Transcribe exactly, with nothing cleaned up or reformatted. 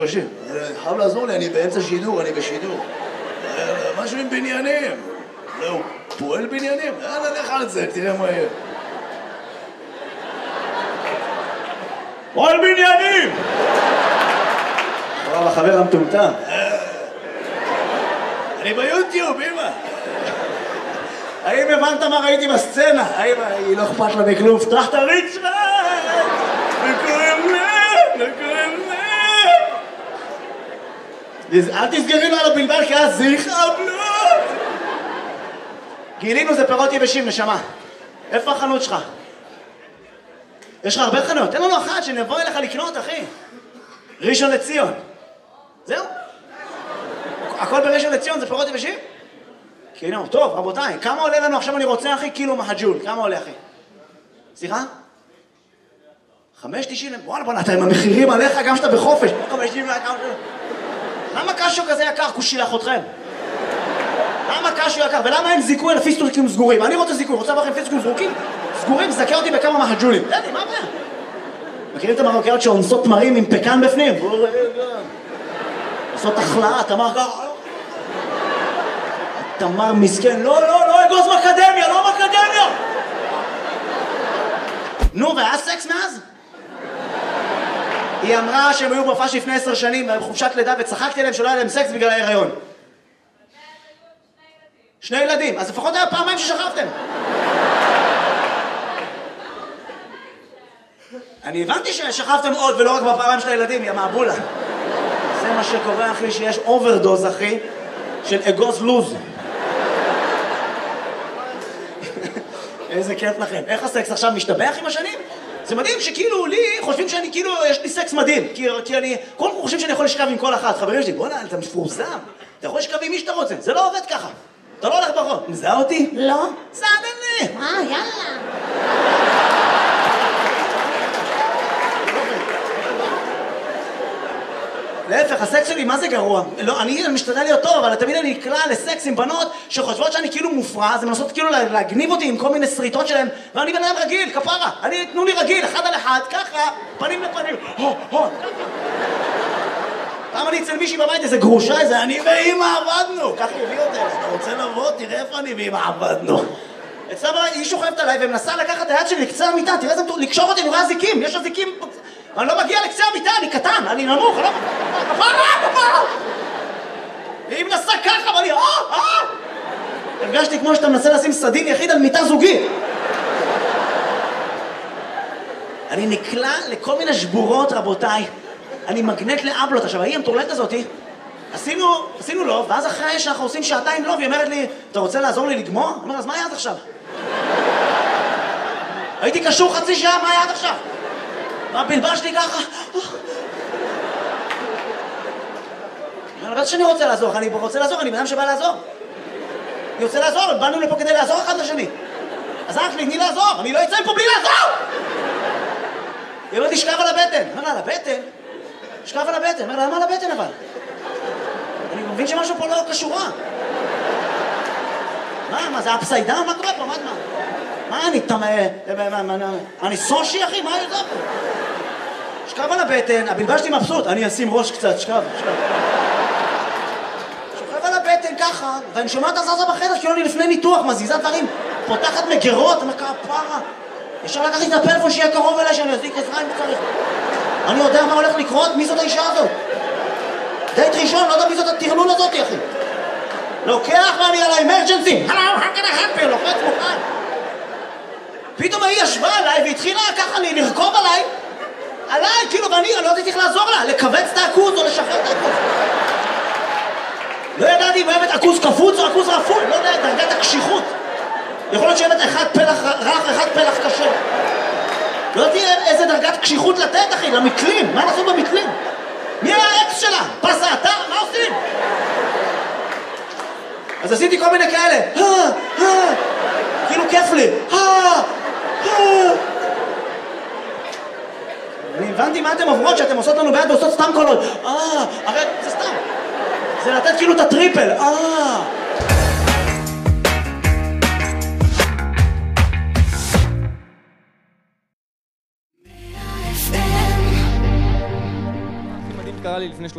חייב לעזור לי, אני באמצע שידור, אני בשידור. משהו עם בניינים. לא, הוא פועל בניינים? יאללה, לך על זה, תראה מה יהיה. פועל בניינים! וואו, החבר המטומטם. אני ביוטיוב, אמא. האם הבנת מה ראיתי בסצנה? האם היא לא אכפת לה מכלום? פתח את הריצ'רד! וקוראים לה, וקוראים לה. אל תסגרי לו על הבלבל, כי אז זה יכאבלות! גילינו זה פירות יבשים, נשמה. איפה החנות שלך? יש לך הרבה חנות. תן לנו אחת שנבוא אליך לקנות, אחי. ראשון לציון. זהו? הכל בראשון לציון זה פירות יבשים? כאילו, טוב, רבותיי, כמה עולה לנו עכשיו אני רוצה, אחי? קילו מהג'ול. כמה עולה, אחי? סליחה? חמש תשעים? וואלה, בוא נתן, המחירים עליך גם שאתה בחופש. חמש תשעים גם למה קשו כזה יקר? כושילך אתכם. למה קשו יקר? ולמה אין זיכוי על פיסטוקים סגורים? אני רוצה זיכוי, רוצה לכם פיסטוקים סגורים? סגורים, זכה אותי בכמה מהג'ולים. תדעי, מה הבעיה? מכירים את המרוקאיות שאונסות תמרים עם פקן בפנים? עושות החלאה, תמר ככה. תמר מסכן, לא, לא, לא, אגוז מקדמיה, לא מקדמיה! נו, והיה סקס מאז? היא אמרה שהם היו בהופעה לפני עשר שנים בחופשת לידה וצחקתי עליהם שלא היה להם סקס בגלל ההיריון. שני ילדים, אז לפחות היה פעמיים ששכבתם. אני הבנתי ששכבתם עוד ולא רק בפעמיים של הילדים, יא מעבולה. זה מה שקורה, אחי, שיש אוברדוז, אחי, של אגוז לוז. איזה כיף לכם. איך הסקס עכשיו משתבח עם השנים? זה מדהים שכאילו לי חושבים שאני כאילו, יש לי סקס מדהים. כי, כי אני, כל חושבים שאני יכול לשכב עם כל אחת. חברים שלי, בוא'נה, אתה מפורסם. אתה יכול לשכב עם מי שאתה רוצה. זה לא עובד ככה. אתה לא הולך ברחוב. מזהה אותי? לא. סעדן לי. אה, יאללה. להפך, הסקס שלי, מה זה גרוע? לא, אני משתדל להיות טוב, אבל תמיד אני נקלע לסקס עם בנות שחושבות שאני כאילו מופרע, אז הן מנסות כאילו להגניב אותי עם כל מיני שריטות שלהן, ואני בן אדם רגיל, כפרה. אני, תנו לי רגיל, אחד על אחד, ככה, פנים לפנים, הו, הו, ככה. פעם אני אצל מישהי בבית, איזה גרושה, איזה אני ואמא עבדנו. ככה הביא אותה, אתה רוצה לבוא, תראה איפה אני ואמא עבדנו. אצלה בבית, היא שוכבת עליי ומנסה לקחת את היד שלי לקצה המיטה, תראה איזה, לקשור אותי, אני רואה זיקים, יש הזיקים. ואני לא מגיע לקצה המיטה, אני קטן, אני נמוך, אני לא... כפרה, כפרה! והיא מנסה ככה, ואני... אה, אה! הרגשתי כמו שאתה מנסה לשים סדין יחיד על מיטה זוגית. אני נקלע לכל מיני שבורות, רבותיי. אני מגנט לאבלות. עכשיו, ההיא המטורלת הזאתי, עשינו, עשינו לו, ואז אחרי שאנחנו עושים שעתיים לו, והיא אומרת לי, אתה רוצה לעזור לי לגמור? אני אומר, אז מה היה עד עכשיו? הייתי קשור חצי שעה, מה היה עד עכשיו? והבלבל שלי ככה. אני בטח שאני רוצה לעזור, אני רוצה לעזור, אני בן אדם שבא לעזור. אני רוצה לעזור, באנו לפה כדי לעזור אחד לשני. אז אח לי, תני לעזור, אני לא אצא מפה בלי לעזור! היא אומרת לי, שכב על הבטן. אני אומר לה, על הבטן? שכב על הבטן. אני אומר לה, למה על הבטן אבל? אני מבין שמשהו פה לא קשורה. מה, מה, זה אפסיידן? מה קורה פה? מה, מה? מה, אני תמה... אני סושי, אחי? מה זה פה? שכב על הבטן, הבלבל שלי מבסוט. אני אשים ראש קצת, שכב, שכב. שוכב על הבטן ככה, ואני שומע את הזזה בחדר, כאילו אני לפני ניתוח, מזיזה דברים, פותחת מגרות, אני אומר כפרה. ישר לקחתי את הפלאפון שיהיה קרוב אליי, שאני אזיק עזרה אם צריך. אני יודע מה הולך לקרות, מי זאת האישה הזאת? דייט ראשון, לא יודע מי זאת הטרלול הזאת, אחי. לוקח ואני על האמרג'נסי. Hello, how can I help you? לוחץ מוכן. פתאום היא ישבה עליי והתחילה ככה לרכוב עליי, עליי, כאילו, ואני לא הייתי צריך לעזור לה, לכווץ את העכוז או לשחרר את העכוז. לא ידעתי אם אוהבת עכוז קפוץ או עכוז רפוי, לא יודע, דרגת הקשיחות. יכול להיות שאוהבת אחד פלח רך, אחד פלח קשה. לא יודעתי איזה דרגת קשיחות לתת, אחי, למתלים. מה לעשות במתלים? מי היה האקס שלה? פס האתר? מה עושים? אז עשיתי כל מיני כאלה. כאילו כיף לי. אני הבנתי מה אתם עוברות, שאתם עושות לנו ביד ועושות סתם קולות. אה, הרי זה סתם. זה לתת כאילו את הטריפל. אה. קרה לי לפני